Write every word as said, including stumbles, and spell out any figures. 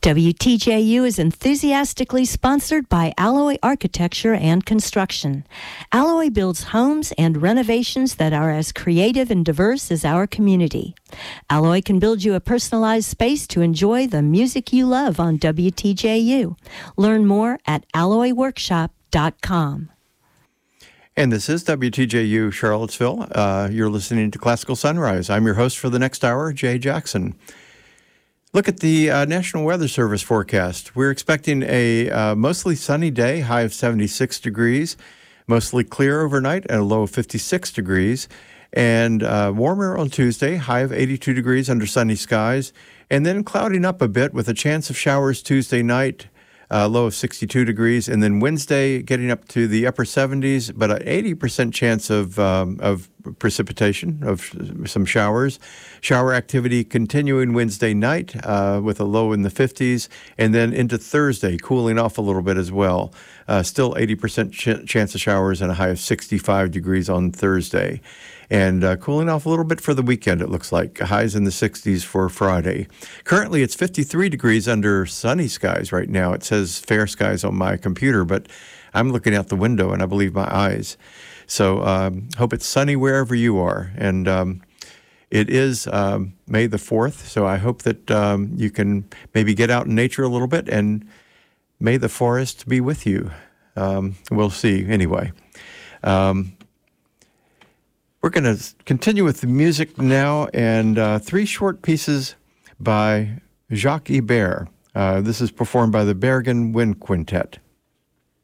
W T J U is enthusiastically sponsored by Alloy Architecture and Construction. Alloy builds homes and renovations that are as creative and diverse as our community. Alloy can build you a personalized space to enjoy the music you love on W T J U. Learn more at alloy workshop dot com. And this is W T J U Charlottesville. Uh, you're listening to Classical Sunrise. I'm your host for the next hour, Jay Jackson. Look at the uh, National Weather Service forecast. We're expecting a uh, mostly sunny day, high of seventy-six degrees, mostly clear overnight at a low of fifty-six degrees, and uh, warmer on Tuesday, high of eighty-two degrees under sunny skies, and then clouding up a bit with a chance of showers Tuesday night, uh, low of sixty-two degrees, and then Wednesday getting up to the upper seventies, but an eighty percent chance of um, of precipitation, of some showers. Shower activity continuing Wednesday night uh, with a low in the fifties, and then into Thursday, cooling off a little bit as well. Uh, still eighty percent ch- chance of showers and a high of sixty-five degrees on Thursday. And uh, cooling off a little bit for the weekend, it looks like. Highs in the sixties for Friday. Currently, it's fifty-three degrees under sunny skies right now. It says fair skies on my computer, but I'm looking out the window and I believe my eyes. So um, hope it's sunny wherever you are. And um, it is um, May the fourth, so I hope that um, you can maybe get out in nature a little bit, and may the forest be with you. Um, we'll see anyway. Um, we're going to continue with the music now, and uh, three short pieces by Jacques Ibert. Uh, this is performed by the Bergen Wind Quintet.